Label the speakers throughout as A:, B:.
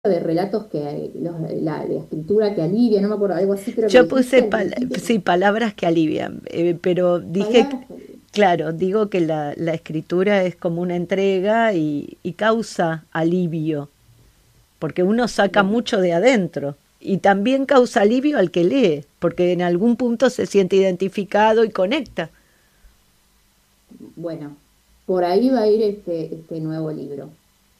A: de relatos que la escritura que alivia, no me acuerdo, algo así creo que
B: Yo
A: dijiste
B: puse,
A: al principio.
B: sí, palabras que alivian, pero dije,
A: Palabras que alivian.
B: claro, digo que la escritura es como una entrega y causa alivio, porque uno saca
A: Bueno,
B: mucho de adentro. Y también causa alivio al que lee, porque en algún punto se siente identificado y conecta.
A: bueno, por ahí va a ir este nuevo libro.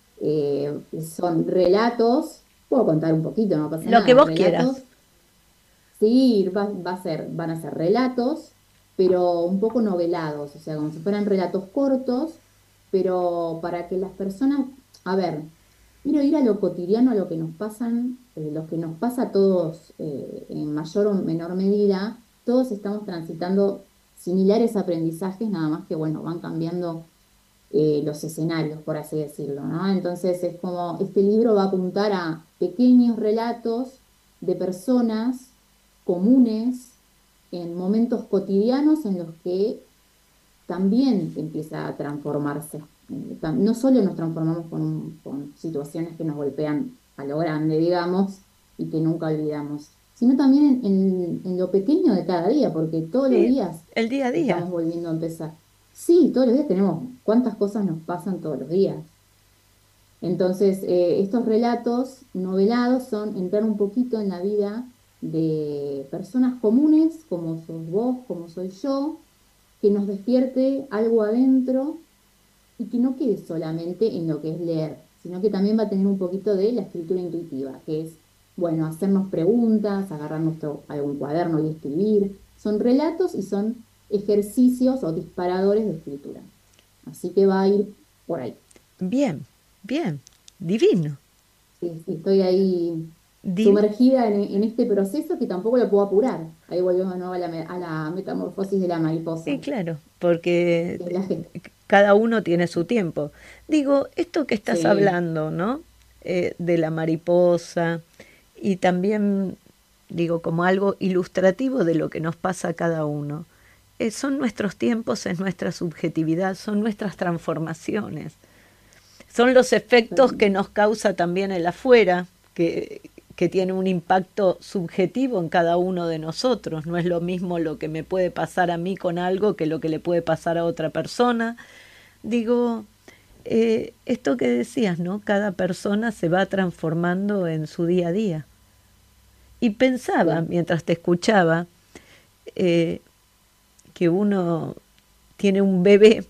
A: Son relatos, puedo contar un poquito, no pasa
B: Lo que
A: nada,
B: vos quieras.
A: relatos. Sí, van a ser relatos, pero un poco novelados, o sea, como si fueran relatos cortos, pero para que las personas, a ver, quiero ir a lo cotidiano, a lo que nos pasan, lo que nos pasa a todos en mayor o menor medida, todos estamos transitando similares aprendizajes, nada más que, bueno, van cambiando los escenarios, por así decirlo, ¿no? Entonces es como, este libro va a apuntar a pequeños relatos de personas comunes en momentos cotidianos en los que también empieza a transformarse. No solo nos transformamos con situaciones que nos golpean a lo grande, digamos, y que nunca olvidamos, sino también en lo pequeño de cada día, porque todos los
B: Sí,
A: días
B: el día a día.
A: estamos volviendo a empezar. Sí, todos los días tenemos cuántas cosas nos pasan todos los días. Entonces, estos relatos novelados son entrar un poquito en la vida de personas comunes, como sos vos, como soy yo, que nos despierte algo adentro y que no quede solamente en lo que es leer, sino que también va a tener un poquito de la escritura intuitiva, que es, bueno, hacernos preguntas, agarrar algún cuaderno y escribir. Son relatos y son ejercicios o disparadores de escritura. Así que va a ir por ahí.
B: Bien, bien, divino.
A: Sí, sí, estoy ahí
B: Divi-
A: sumergida en este proceso que tampoco lo puedo apurar. Ahí volvemos de nuevo a la metamorfosis de la
B: y
A: mariposa,
B: claro, porque
A: que es la gente.
B: cada uno tiene su tiempo. Digo, esto que estás
A: Sí,
B: hablando, ¿no? De la mariposa y también, digo, como algo ilustrativo de lo que nos pasa a cada uno. Son nuestros tiempos, es nuestra subjetividad, son nuestras transformaciones. Son los efectos que nos causa también el afuera, que tiene un impacto subjetivo en cada uno de nosotros. No es lo mismo lo que me puede pasar a mí con algo que lo que le puede pasar a otra persona. Digo, esto que decías, ¿no? Cada persona se va transformando en su día a día. Y pensaba,
A: sí.
B: mientras te escuchaba, eh, que uno tiene un bebé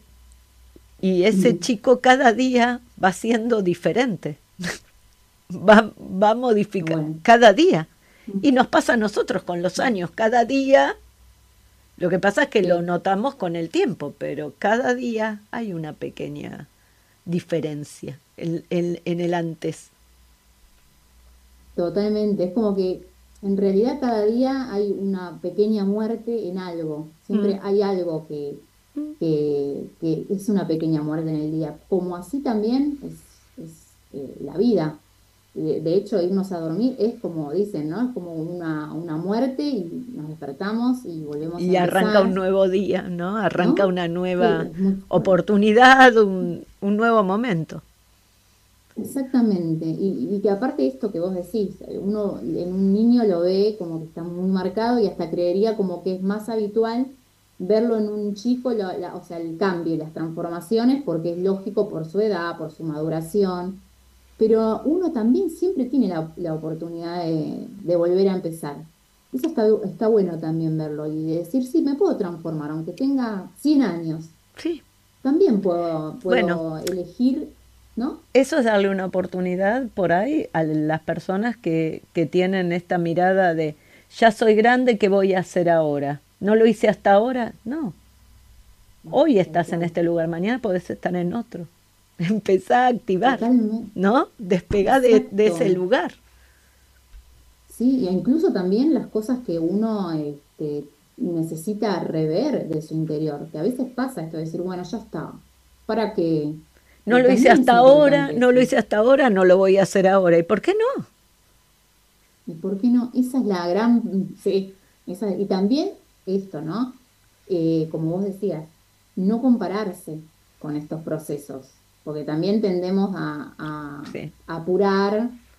B: y ese chico cada día va siendo diferente. Va modificando
A: Bueno,
B: cada día. Y nos pasa a nosotros con los años. Cada día, lo que pasa es que lo
A: sí,
B: notamos con el tiempo, pero cada día hay una pequeña diferencia en el antes.
A: totalmente. Es como que en realidad cada día hay una pequeña muerte en algo.
B: Mm,
A: Siempre hay algo
B: mm.
A: que es una pequeña muerte en el día. Como así también es la vida. De hecho, irnos a dormir es como dicen, ¿no? Es como una muerte y nos despertamos y volvemos a
B: Y arranca un
A: empezar,
B: nuevo día, ¿no? Arranca
A: ¿no?
B: una
A: Sí,
B: nueva
A: es muy fuerte.
B: oportunidad, un nuevo momento.
A: Exactamente, y que aparte de esto que vos decís, uno en un niño lo ve como que está muy marcado y hasta creería como que es más habitual verlo en un chico, o sea, el cambio y las transformaciones, porque es lógico por su edad, por su maduración, pero uno también siempre tiene la oportunidad de volver a empezar. Eso está bueno también verlo y de decir, sí, me puedo transformar, aunque tenga 100 años,
B: Sí,
A: también
B: bueno,
A: puedo elegir, ¿no?
B: eso es darle una oportunidad por ahí a las personas que tienen esta mirada de ya soy grande, ¿qué voy a hacer ahora? ¿No lo hice hasta ahora? No. Hoy
A: Tal
B: estás en
A: cual.
B: este lugar, mañana podés estar en otro. Empezá a activar,
A: Totalmente,
B: ¿no? Despegá de
A: exacto.
B: ese lugar.
A: Sí, e incluso también las cosas que uno necesita rever de su interior, que a veces pasa esto de decir, bueno, ya está, ¿para qué?
B: No
A: Y
B: lo hice
A: también es
B: hasta ahora,
A: importante
B: no lo
A: eso.
B: hice hasta ahora, no lo voy a hacer ahora. ¿Y por qué no?
A: ¿Y por qué no? Esa es la gran, sí, y también esto, ¿no? Como vos decías, no compararse con estos procesos, porque también tendemos
B: Sí.
A: a apurar